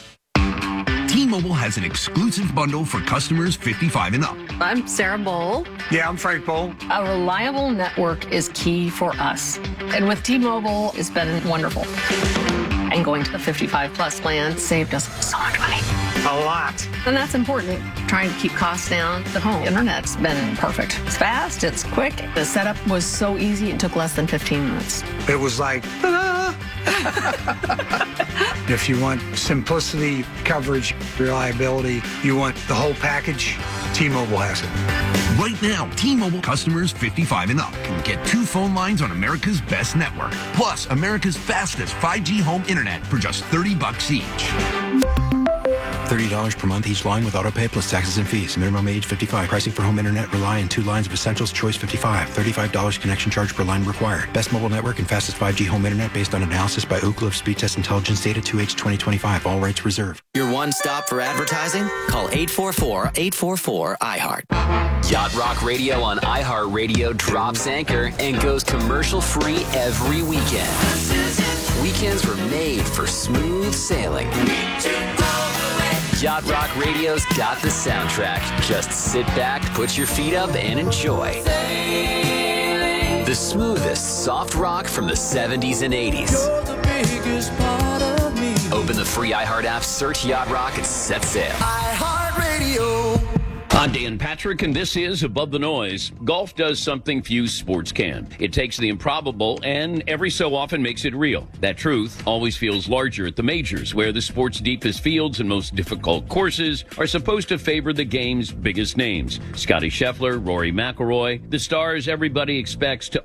T-Mobile has an exclusive bundle for customers fifty-five and up. I'm Sarah Bowl. Yeah, I'm Frank Bowl. A reliable network is key for us. And with T-Mobile, it's been wonderful. And going to the fifty-five plus plan saved us so much money. A lot. And that's important. Trying to keep costs down. The home internet's been perfect. It's fast, it's quick. The setup was so easy, it took less than fifteen minutes. It was like, ta-da! If you want simplicity, coverage, reliability, you want the whole package, T-Mobile has it. Right now, T-Mobile customers fifty-five and up can get two phone lines on America's best network, plus America's fastest five G home internet for just thirty bucks each. thirty dollars per month each line with autopay plus taxes and fees. Minimum age fifty-five. Pricing for home internet rely on two lines of Essentials Choice fifty-five. thirty-five dollars connection charge per line required. Best mobile network and fastest five G home internet based on analysis by Ookla of Speed Test Intelligence Data two H twenty twenty-five. All rights reserved. Your one stop for advertising? Call eight four four, eight four four, I heart. Yacht Rock Radio on iHeartRadio drops anchor and goes commercial free every weekend. Weekends were made for smooth sailing. Yacht Rock Radio's got the soundtrack. Just sit back, put your feet up, and enjoy. The smoothest soft rock from the seventies and eighties. Open the free iHeart app, search Yacht Rock, and set sail. iHeartRadio. I'm Dan Patrick, and this is Above the Noise. Golf does something few sports can. It takes the improbable and every so often makes it real. That truth always feels larger at the majors, where the sport's deepest fields and most difficult courses are supposed to favor the game's biggest names. Scotty Scheffler, Rory McIlroy, the stars everybody expects to